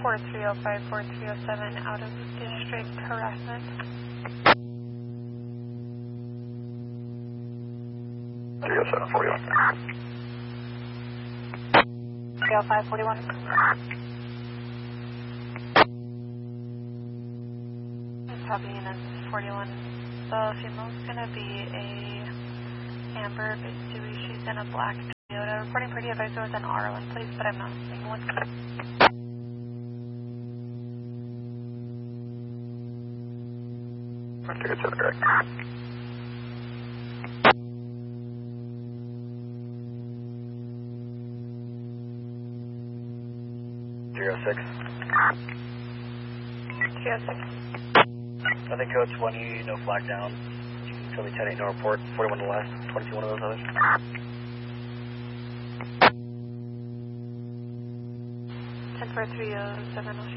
4307 out of district harassment. 30741. 30541. Copy unit 41. The female's gonna be a Amber Mitsui. She's in a black Toyota. Reporting pretty advisor with an R in place, but I'm not seeing one. Ticket 7 correct. Zero 06. 306. Nothing code 20, no flag down. Philly 10-8, no report. 41 to the last, 22 one of those others. 10-4-307.